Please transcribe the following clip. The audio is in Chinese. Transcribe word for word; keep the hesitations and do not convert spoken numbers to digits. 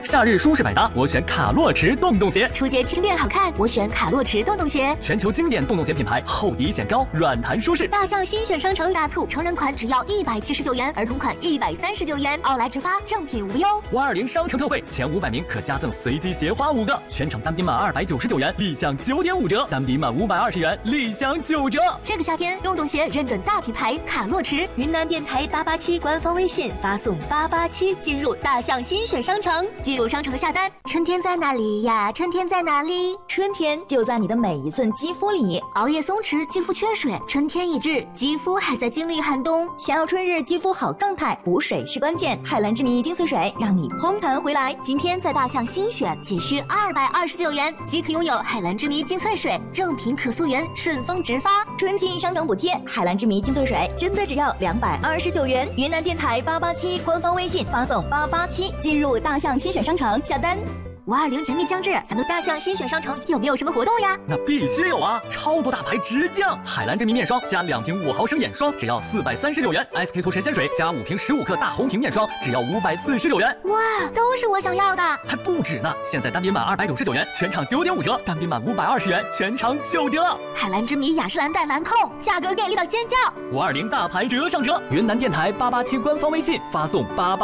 夏日舒适百搭，我选卡洛驰洞洞鞋。 出街轻便好看，我选卡洛驰洞洞鞋。 全球经典洞洞鞋品牌，厚底显高，软弹舒适。 大象新选商城大促，成人款只要一百七十九元，儿童款一百三十九元，奥莱直发，正品无忧。 五二零商城特惠，前五百名可加赠随机鞋花五个，全场单品满二百九十九元，立享九点五折；单品满五百二十元，立享九折。 这个夏天，洞洞鞋认准大品牌卡洛驰，云南电台八八七官方微信发送八八七进入大象新选商城，进入商城下单。春天在哪里呀？春天在哪里？ 春天就在你的每一寸肌肤里。 熬夜松弛，肌肤缺水，春天已至，肌肤还在经历寒冬。 想要春日肌肤好状态，补水是关键。海蓝之谜精粹水让你嘭弹回来。 今天在大象新选，仅需二百二十九元即可拥有海蓝之谜精粹水，正品可溯源，顺丰直发。 春季商城补贴，海蓝之谜精粹水真的只要两百二十九元。云南电台八八七官方微信发送八八七进入大象新选商城下单。 五二零甜蜜将至，咱们大象新选商城有没有什么活动呀？ 那必须有啊！超多大牌直降，海蓝之谜面霜加两瓶五毫升眼霜只要四百三十九元 ，S K two 神仙水加五瓶十五克大红瓶面霜只要五百四十九元。 哇，都是我想要的！ 还不止呢！现在单品满二百九十九元，全场九点五折；单品满五百二十元，全场九折。 海蓝之谜雅诗兰黛兰蔻，价格给力到尖叫！ 五二零大牌折上折，云南电台八八七官方微信发送八八。